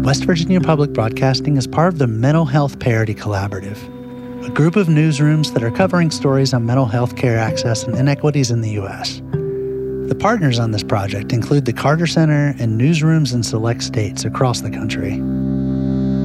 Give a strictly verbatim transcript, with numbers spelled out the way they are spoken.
West Virginia Public Broadcasting is part of the Mental Health Parity Collaborative, a group of newsrooms that are covering stories on mental health care access and inequities in the U S. The partners on this project include the Carter Center and newsrooms in select states across the country.